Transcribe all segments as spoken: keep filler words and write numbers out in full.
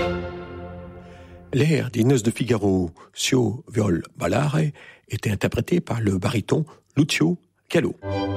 L'air des Noces de Figaro, Sio viol ballare, était interprété par le baryton Lucio Gallo.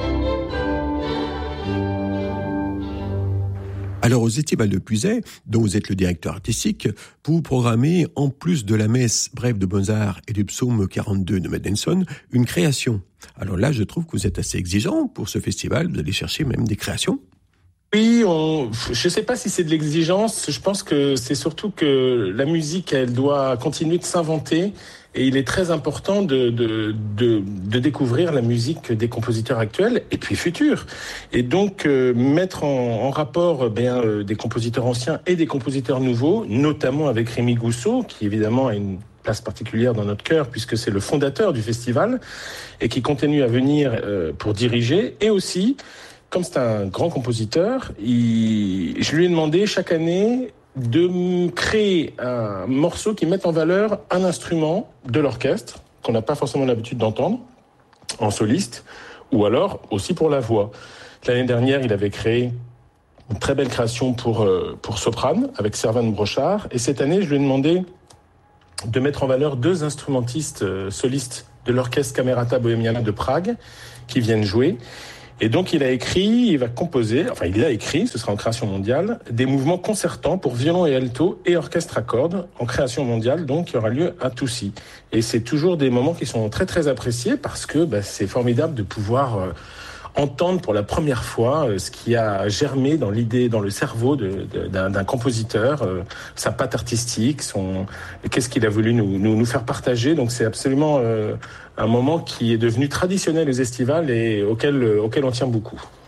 Alors, aux Estivales de Puisaye, dont vous êtes le directeur artistique, vous programmez, en plus de la messe brève de Mozart et du psaume quarante-deux de Mendelssohn, une création. Alors là, je trouve que vous êtes assez exigeant pour ce festival, vous allez chercher même des créations. Oui, on, je ne sais pas si c'est de l'exigence, je pense que c'est surtout que la musique, elle doit continuer de s'inventer et il est très important de, de, de, de découvrir la musique des compositeurs actuels et puis futurs. Et donc, euh, mettre en, en rapport bien, euh, des compositeurs anciens et des compositeurs nouveaux, notamment avec Rémi Gousseau, qui évidemment a une place particulière dans notre cœur puisque c'est le fondateur du festival et qui continue à venir euh, pour diriger et aussi... Comme c'est un grand compositeur, il... je lui ai demandé chaque année de créer un morceau qui mette en valeur un instrument de l'orchestre, qu'on n'a pas forcément l'habitude d'entendre, en soliste, ou alors aussi pour la voix. L'année dernière, il avait créé une très belle création pour, euh, pour soprane, avec Servane Brochard, et cette année, je lui ai demandé de mettre en valeur deux instrumentistes euh, solistes de l'orchestre Camerata Bohemiana de Prague, qui viennent jouer. Et donc, il a écrit, il va composer, enfin, il a écrit, ce sera en création mondiale, des mouvements concertants pour violon et alto et orchestre à cordes en création mondiale, donc, qui aura lieu à Toussy. Et c'est toujours des moments qui sont très, très appréciés parce que bah, c'est formidable de pouvoir euh, entendre pour la première fois euh, ce qui a germé dans l'idée, dans le cerveau de, de, d'un, d'un compositeur, euh, sa patte artistique, son, qu'est-ce qu'il a voulu nous, nous, nous faire partager. Donc, c'est absolument... Euh, un moment qui est devenu traditionnel aux estivales et auquel, auquel on tient beaucoup.